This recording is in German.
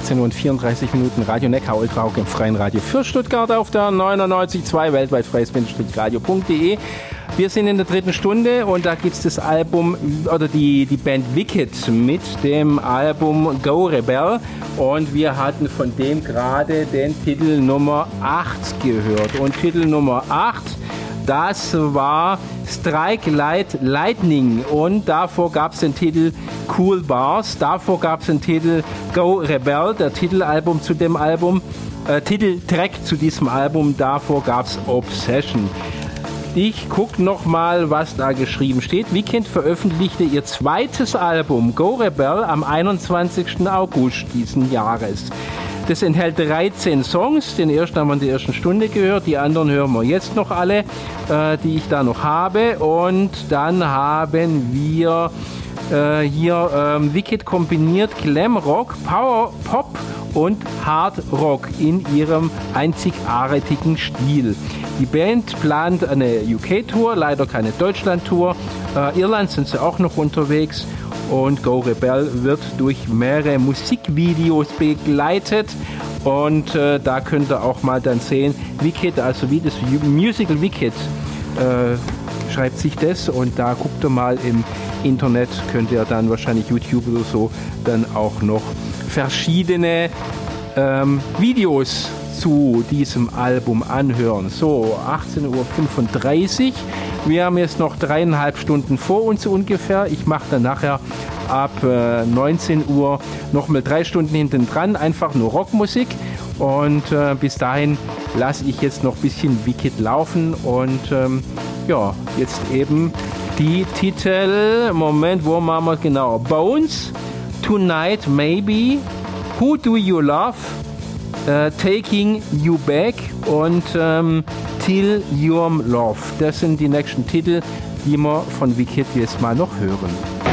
16 Uhr und 34 Minuten Radio Neckar Ultrahock im freien Radio für Stuttgart auf der 99.2 weltweit freies-radio.de. Wir sind in der dritten Stunde und da gibt es das Album oder die Band Wicked mit dem Album Go Rebel und wir hatten von dem gerade den Titel Nummer 8 gehört und Titel Nummer 8, das war Strike Light Lightning und davor gab es den Titel Cool Bars, davor gab es den Titel Go Rebel, der Titelalbum zu dem Album, Titeltrack zu diesem Album, davor gab es Obsession. Ich gucke nochmal, was da geschrieben steht. Wicked veröffentlichte ihr zweites Album Go Rebel am 21. August diesen Jahres. Das enthält 13 Songs. Den ersten haben wir in der ersten Stunde gehört. Die anderen hören wir jetzt noch alle, die ich da noch habe. Und dann haben wir hier Wicked kombiniert Glam Rock, Power Pop und Hard Rock in ihrem einzigartigen Stil. Die Band plant eine UK-Tour, leider keine Deutschland-Tour. Irland sind sie auch noch unterwegs. Und Go Rebel wird durch mehrere Musikvideos begleitet. Und da könnt ihr auch mal dann sehen, Wicked, also wie das Musical Wicked schreibt sich das. Und da guckt ihr mal im Internet, könnt ihr dann wahrscheinlich YouTube oder so dann auch noch verschiedene Videos zu diesem Album anhören. So, 18.35 Uhr. Wir haben jetzt noch 3,5 Stunden vor uns ungefähr. Ich mache dann nachher ab 19 Uhr nochmal 3 Stunden hinten dran, einfach nur Rockmusik. Und bis dahin lasse ich jetzt noch ein bisschen Wicked laufen. Und ja, jetzt eben die Titel. Moment, wo machen wir genau? Bones, Tonight Maybe, Who Do You Love, Taking You Back und Till Your Love. Das sind die nächsten Titel, die wir von Wicked jetzt mal noch hören.